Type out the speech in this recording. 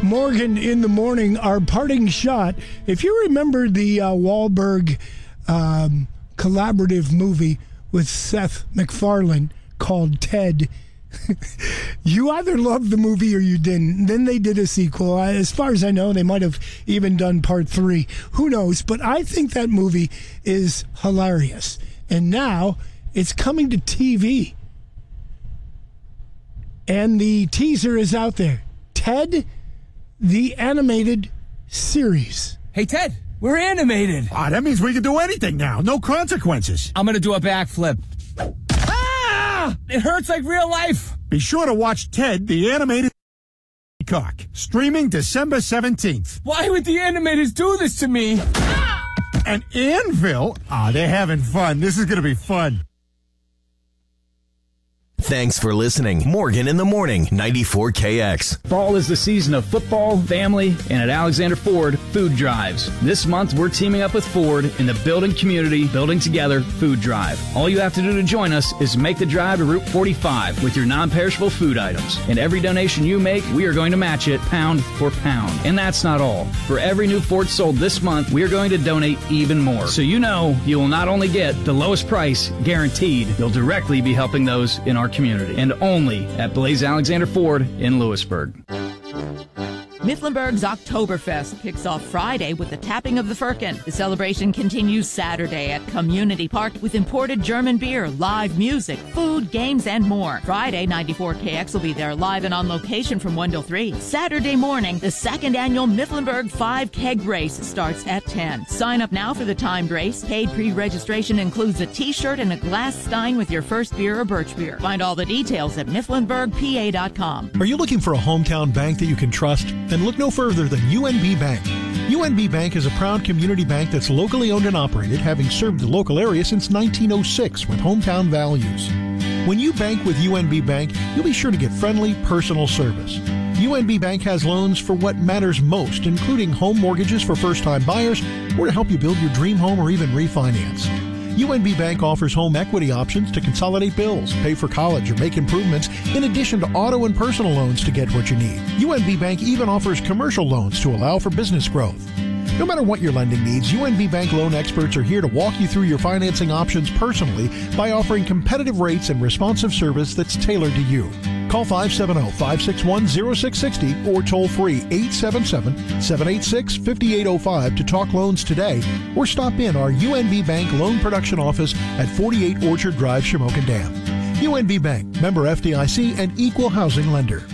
Morgan in the morning, our parting shot. If you remember the Wahlberg collaborative movie with Seth MacFarlane called Ted, you either loved the movie or you didn't. Then they did a sequel. As far as I know, they might have even done part 3. Who knows? But I think that movie is hilarious. And now it's coming to TV. And the teaser is out there. Ted, the animated series. Hey, Ted, we're animated. That means we can do anything now. No consequences. I'm going to do a backflip. Ah! It hurts like real life. Be sure to watch Ted, the animated cock, streaming December 17th. Why would the animators do this to me? Ah! And Anvil, they're having fun. This is going to be fun. Thanks for listening. Morgan in the Morning, 94KX. Fall is the season of football, family, and at Alexander Ford, food drives. This month, we're teaming up with Ford in the Building Community, Building Together food drive. All you have to do to join us is make the drive to Route 45 with your non-perishable food items. And every donation you make, we are going to match it pound for pound. And that's not all. For every new Ford sold this month, we are going to donate even more. So you know you will not only get the lowest price guaranteed, you'll directly be helping those in our community, and only at Blaze Alexander Ford in Lewisburg. Mifflinburg's Oktoberfest kicks off Friday with the tapping of the Firkin. The celebration continues Saturday at Community Park with imported German beer, live music, food, games, and more. Friday, 94KX will be there live and on location from 1 till 3. Saturday morning, the second annual Mifflinburg 5 Keg Race starts at 10. Sign up now for the timed race. Paid pre-registration includes a t-shirt and a glass stein with your first beer or birch beer. Find all the details at mifflinburgpa.com. Are you looking for a hometown bank that you can trust? Then look no further than UNB Bank. UNB Bank is a proud community bank that's locally owned and operated, having served the local area since 1906 with hometown values. When you bank with UNB Bank, you'll be sure to get friendly, personal service. UNB Bank has loans for what matters most, including home mortgages for first-time buyers or to help you build your dream home or even refinance. UNB Bank offers home equity options to consolidate bills, pay for college, or make improvements, in addition to auto and personal loans to get what you need. UNB Bank even offers commercial loans to allow for business growth. No matter what your lending needs, UNB Bank loan experts are here to walk you through your financing options personally by offering competitive rates and responsive service that's tailored to you. Call 570-561-0660 or toll free 877-786-5805 to talk loans today, or stop in our UNB Bank Loan Production Office at 48 Orchard Drive, Shamokin Dam. UNB Bank, member FDIC and equal housing lender.